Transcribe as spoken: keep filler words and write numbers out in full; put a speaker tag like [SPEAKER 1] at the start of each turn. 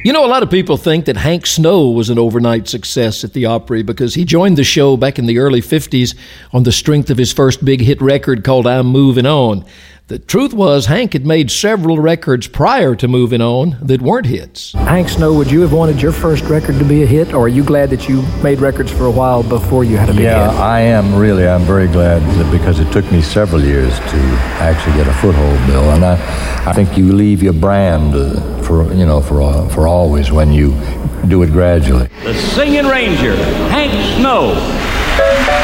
[SPEAKER 1] You know, a lot of people think that Hank Snow was an overnight success at the Opry because he joined the show back in the early fifties on the strength of his first big hit record called I'm Moving On. The truth was, Hank had made several records prior to Moving On that weren't hits.
[SPEAKER 2] Hank Snow, would you have wanted your first record to be a hit, or are you glad that you made records for a while before you had a big
[SPEAKER 3] yeah,
[SPEAKER 2] hit?
[SPEAKER 3] Yeah, I am really. I'm very glad that because it took me several years to actually get a foothold, Bill. And I, I think you leave your brand uh, for you know for uh, for always when you do it gradually.
[SPEAKER 4] The Singing Ranger, Hank Snow.